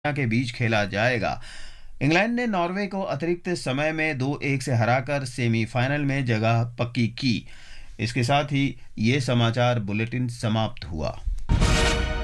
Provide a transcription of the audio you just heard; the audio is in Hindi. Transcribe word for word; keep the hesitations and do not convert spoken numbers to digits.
के बीच खेला जाएगा। इंग्लैंड ने नॉर्वे को अतिरिक्त समय में दो एक से हराकर सेमीफाइनल में जगह पक्की की। इसके साथ ही ये समाचार बुलेटिन समाप्त हुआ।